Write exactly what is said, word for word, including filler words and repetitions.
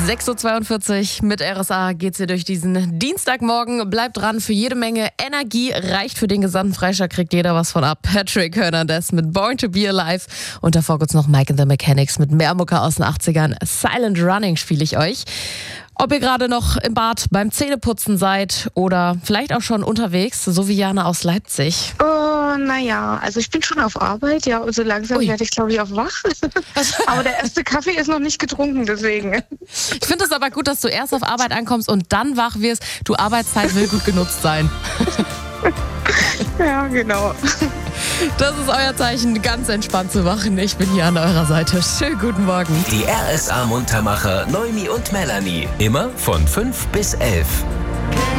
sechs Uhr zweiundvierzig mit R S A geht's hier durch diesen Dienstagmorgen. Bleibt dran, für jede Menge Energie reicht für den gesamten Freitag, kriegt jeder was von ab. Patrick Hernandez mit Born to Be Alive und davor kurz noch Mike and the Mechanics mit mehr Mucke aus den achtzigern. Silent Running spiele ich euch. Ob ihr gerade noch im Bad beim Zähneputzen seid oder vielleicht auch schon unterwegs, so wie Jana aus Leipzig. Oh, naja, also ich bin schon auf Arbeit, ja, und so langsam Ui. werde ich, glaube ich, auch wach. Aber der erste Kaffee ist noch nicht getrunken, deswegen. Ich finde es aber gut, dass du erst auf Arbeit ankommst und dann wach wirst. Du, Arbeitszeit will gut genutzt sein. Ja, genau. Das ist euer Zeichen, ganz entspannt zu machen. Ich bin hier an eurer Seite. Schönen guten Morgen. Die R S A Muntermacher Noemi und Melanie. Immer von fünf bis elf.